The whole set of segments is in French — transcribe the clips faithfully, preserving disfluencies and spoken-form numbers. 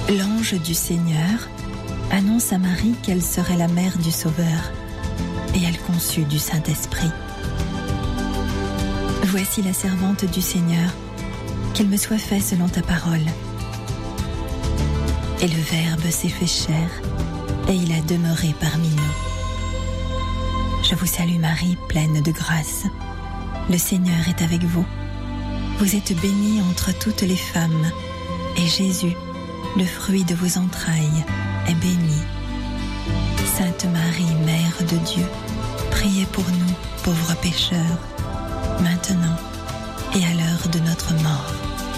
L'ange du Seigneur annonce à Marie qu'elle serait la mère du Sauveur, et elle conçut du Saint-Esprit. Voici la servante du Seigneur, qu'il me soit fait selon ta parole. Et le Verbe s'est fait chair, et il a demeuré parmi nous. Je vous salue Marie, pleine de grâce. Le Seigneur est avec vous. Vous êtes bénie entre toutes les femmes, et Jésus, le fruit de vos entrailles, est béni. Sainte Marie, Mère de Dieu, priez pour nous, pauvres pécheurs, maintenant et à l'heure de notre mort.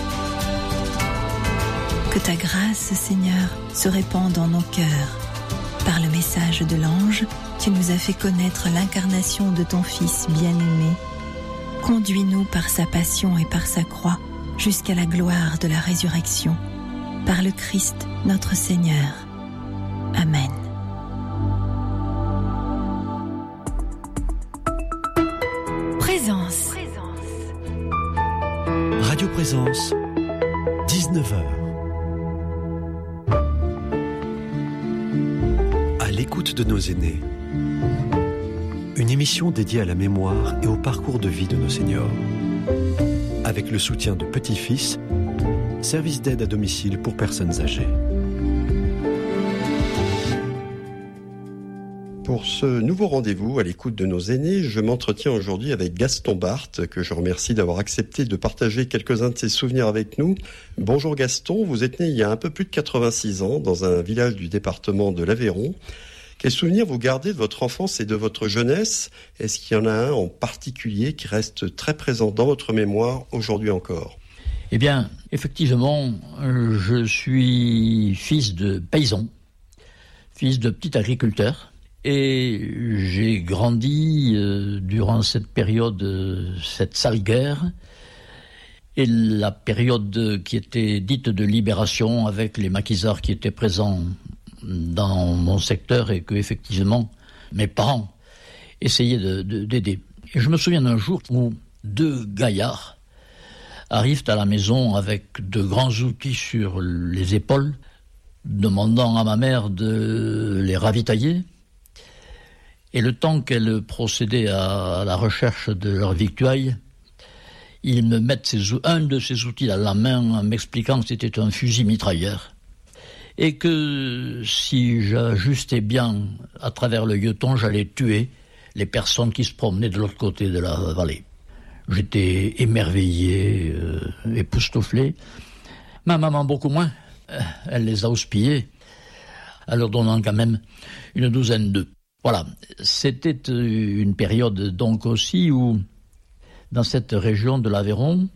Que ta grâce, Seigneur, se répande dans nos cœurs. Par le message de l'ange, tu nous as fait connaître l'incarnation de ton Fils bien-aimé. Conduis-nous par sa passion et par sa croix jusqu'à la gloire de la résurrection. Par le Christ, notre Seigneur. Amen. Présence. Radio Présence, dix-neuf heures. À l'écoute de nos aînés. Une émission dédiée à la mémoire et au parcours de vie de nos seniors. Avec le soutien de Petit-Fils, service d'aide à domicile pour personnes âgées. Pour ce nouveau rendez-vous à l'écoute de nos aînés, je m'entretiens aujourd'hui avec Gaston Barthes, que je remercie d'avoir accepté de partager quelques-uns de ses souvenirs avec nous. Bonjour Gaston, vous êtes né il y a un peu plus de quatre-vingt-six ans dans un village du département de l'Aveyron. Quels souvenirs vous gardez de votre enfance et de votre jeunesse ? Est-ce qu'il y en a un en particulier qui reste très présent dans votre mémoire aujourd'hui encore ? Eh bien, effectivement, je suis fils de paysan, fils de petit agriculteur. Et j'ai grandi euh, durant cette période, euh, cette sale guerre, et la période qui était dite de libération avec les maquisards qui étaient présents dans mon secteur et que, effectivement, mes parents essayaient de, de, d'aider. Et je me souviens d'un jour où deux gaillards arrivent à la maison avec de grands outils sur les épaules, demandant à ma mère de les ravitailler. Et le temps qu'elle procédait à la recherche de leur victuailles, ils me mettent ces, un de ces outils dans la main en m'expliquant que c'était un fusil mitrailleur. Et que si j'ajustais bien à travers le gueuton, j'allais tuer les personnes qui se promenaient de l'autre côté de la vallée. J'étais émerveillé, euh, époustouflé. Ma maman beaucoup moins. Elle les a houspillés, en leur donnant quand même une douzaine d'œufs. Voilà, c'était une période donc aussi où, dans cette région de l'Aveyron,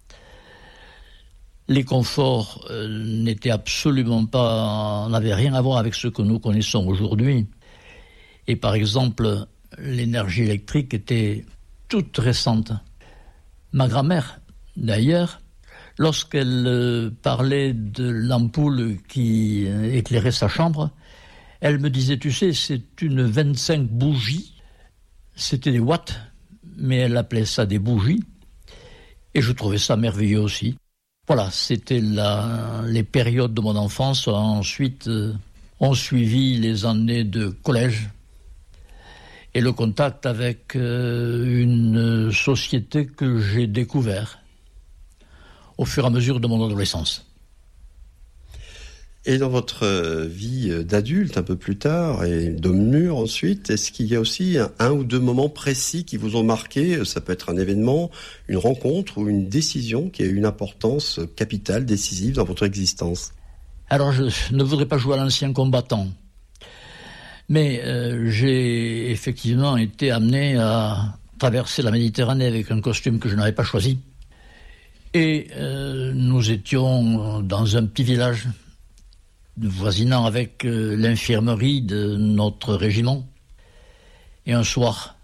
les conforts euh, n'étaient absolument pas, n'avaient rien à voir avec ce que nous connaissons aujourd'hui. Et par exemple, l'énergie électrique était toute récente. Ma grand-mère, d'ailleurs, lorsqu'elle euh, parlait de l'ampoule qui éclairait sa chambre, elle me disait, tu sais, c'est une vingt-cinq bougies. C'était des watts, mais elle appelait ça des bougies. Et je trouvais ça merveilleux aussi. Voilà, c'était la, les périodes de mon enfance. Ensuite, euh, ont suivi les années de collège et le contact avec euh, une société que j'ai découvert au fur et à mesure de mon adolescence. Et dans votre vie d'adulte, un peu plus tard, et d'homme mûr ensuite, est-ce qu'il y a aussi un, un ou deux moments précis qui vous ont marqué ? Ça peut être un événement, une rencontre ou une décision qui a eu une importance capitale, décisive dans votre existence. Alors, je ne voudrais pas jouer à l'ancien combattant, mais euh, j'ai effectivement été amené à traverser la Méditerranée avec un costume que je n'avais pas choisi. Et euh, nous étions dans un petit village voisinant avec euh, l'infirmerie de notre régiment. Et un soir,